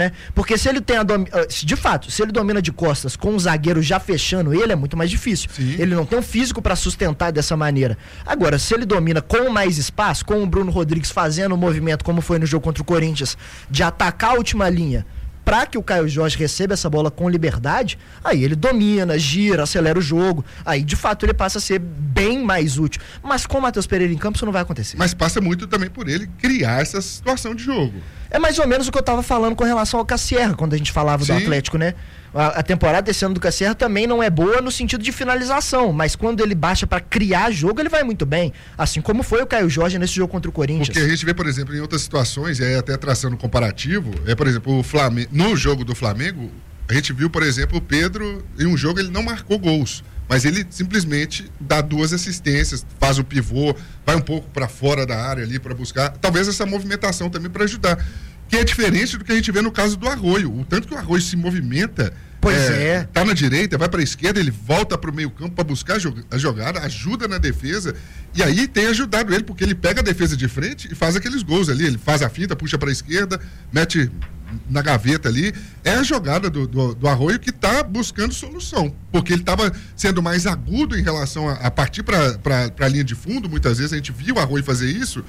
Porque se ele tem de fato, se ele domina de costas com o zagueiro já fechando ele, é muito mais difícil. Sim. Ele não tem um físico para sustentar dessa maneira. Agora, se ele domina com mais espaço, com o Bruno Rodrigues fazendo o movimento, como foi no jogo contra o Corinthians, de atacar a última linha, para que o Caio Jorge receba essa bola com liberdade, aí ele domina, gira, acelera o jogo, aí de fato ele passa a ser bem mais útil. Mas com o Matheus Pereira em campo isso não vai acontecer. Mas passa muito também por ele criar essa situação de jogo. É mais ou menos o que eu tava falando com relação ao Cassierra, quando a gente falava Sim. do Atlético, né? A temporada desse ano do Cassierra também não é boa no sentido de finalização, mas quando ele baixa para criar jogo, ele vai muito bem. Assim como foi o Caio Jorge nesse jogo contra o Corinthians. Porque a gente vê, por exemplo, em outras situações, e aí até traçando comparativo, por exemplo, o Flamengo, no jogo do Flamengo, a gente viu, por exemplo, o Pedro, em um jogo ele não marcou gols, mas ele simplesmente dá 2 assistências, faz o pivô, vai um pouco para fora da área ali para buscar, talvez essa movimentação também para ajudar. Que é diferente do que a gente vê no caso do Arroio. O tanto que o Arroio se movimenta, tá na direita, vai para a esquerda, ele volta para o meio campo para buscar a jogada, ajuda na defesa, e aí tem ajudado ele, porque ele pega a defesa de frente e faz aqueles gols ali, ele faz a finta, puxa para a esquerda, mete na gaveta ali. É a jogada do Arroio que está buscando solução, porque ele estava sendo mais agudo em relação a partir para a linha de fundo. Muitas vezes a gente viu o Arroio fazer isso,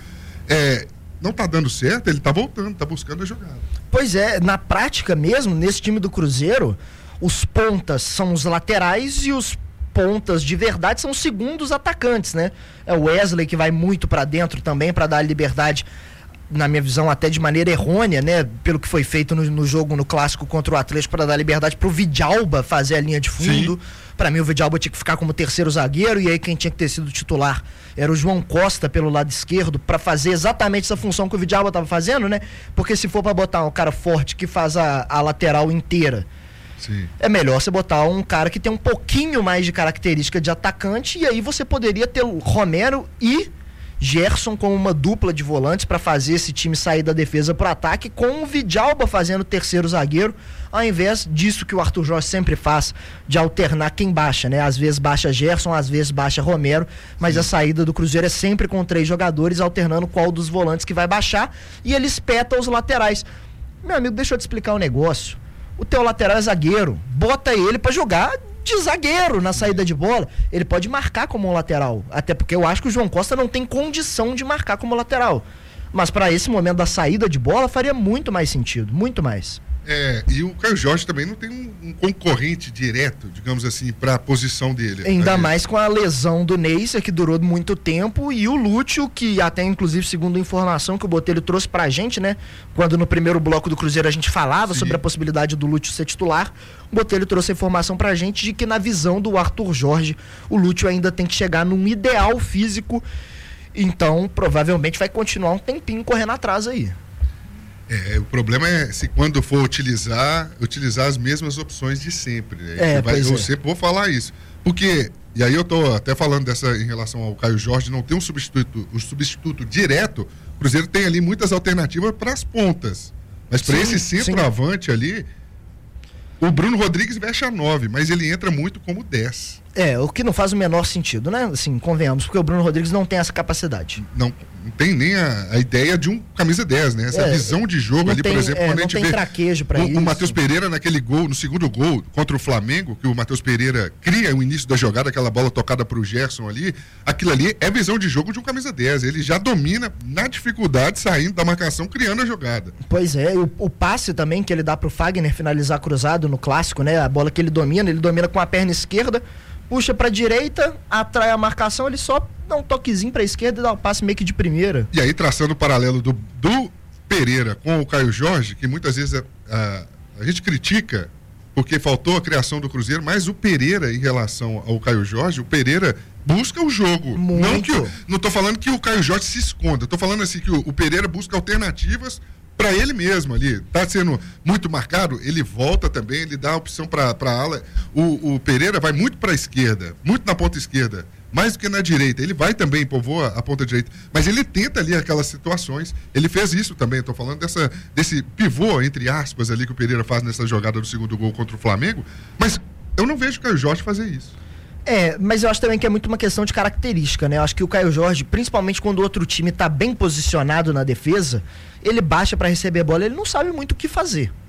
não tá dando certo, ele tá voltando, tá buscando a jogada. Pois é, na prática mesmo, nesse time do Cruzeiro, os pontas são os laterais e os pontas de verdade são os segundos atacantes, né? É o Wesley que vai muito pra dentro também pra dar liberdade, na minha visão até de maneira errônea, né? Pelo que foi feito no jogo, no clássico contra o Atlético, para dar liberdade pro Vidalba fazer a linha de fundo. Para mim o Vidalba tinha que ficar como terceiro zagueiro, e aí quem tinha que ter sido titular era o João Costa pelo lado esquerdo, para fazer exatamente essa função que o Vidalba estava fazendo, né? Porque se for para botar um cara forte que faz a lateral inteira, é melhor você botar um cara que tem um pouquinho mais de característica de atacante, e aí você poderia ter o Romero e Gerson como uma dupla de volantes para fazer esse time sair da defesa para o ataque, com o Vidalba fazendo o terceiro zagueiro, ao invés disso que o Arthur Jorge sempre faz, de alternar quem baixa, né? Às vezes baixa Gerson, às vezes baixa Romero, mas a saída do Cruzeiro é sempre com 3 jogadores, alternando qual dos volantes que vai baixar, e ele espeta os laterais. Meu amigo, deixa eu te explicar um negócio. O teu lateral é zagueiro, bota ele para jogar de zagueiro na saída de bola. Ele pode marcar como um lateral, até porque eu acho que o João Costa não tem condição de marcar como lateral, mas para esse momento da saída de bola faria muito mais sentido, muito mais. E o Caio Jorge também não tem um concorrente direto, digamos assim, para a posição dele. Ainda mais com a lesão do Neisser, que durou muito tempo, e o Lúcio, que até inclusive, segundo a informação que o Botelho trouxe pra gente, né, quando no primeiro bloco do Cruzeiro a gente falava sobre a possibilidade do Lúcio ser titular, o Botelho trouxe a informação pra gente de que, na visão do Arthur Jorge, o Lúcio ainda tem que chegar num ideal físico, então provavelmente vai continuar um tempinho correndo atrás aí. O problema é se quando for utilizar as mesmas opções de sempre. Eu sempre vou falar isso. Porque, e aí eu tô até falando em relação ao Caio Jorge, não tem um substituto direto. O Cruzeiro tem ali muitas alternativas para as pontas. Mas para esse centroavante ali, o Bruno Rodrigues veste a 9, mas ele entra muito como 10. O que não faz o menor sentido, né? Assim, convenhamos, porque o Bruno Rodrigues não tem essa capacidade. Não tem nem a ideia de um camisa 10, né? Essa visão de jogo ali, por exemplo, quando a gente vê traquejo pra isso. O Matheus Pereira naquele gol, no segundo gol contra o Flamengo, que o Matheus Pereira cria o início da jogada, aquela bola tocada pro Gerson ali, aquilo ali é visão de jogo de um camisa 10. Ele já domina na dificuldade, saindo da marcação, criando a jogada. Pois é, o passe também que ele dá pro Fagner finalizar cruzado no clássico, né? A bola que ele domina com a perna esquerda, puxa pra direita, atrai a marcação, ele só dá um toquezinho pra esquerda e dá o passe meio que de primeira. E aí, traçando o paralelo do Pereira com o Caio Jorge, que muitas vezes a gente critica porque faltou a criação do Cruzeiro, mas o Pereira, em relação ao Caio Jorge, o Pereira busca o jogo. Não tô falando que o Caio Jorge se esconda, tô falando assim que o Pereira busca alternativas para ele mesmo ali. Tá sendo muito marcado, ele volta também, ele dá a opção para ala. O Pereira vai muito para a esquerda, muito na ponta esquerda, mais do que na direita. Ele vai também, povoa a ponta direita, mas ele tenta ali aquelas situações. Ele fez isso também, estou falando desse pivô, entre aspas, ali que o Pereira faz nessa jogada do segundo gol contra o Flamengo, mas eu não vejo o Caio Jorge fazer isso. Mas eu acho também que é muito uma questão de característica, né? Eu acho que o Caio Jorge, principalmente quando o outro time tá bem posicionado na defesa, ele baixa para receber a bola, ele não sabe muito o que fazer.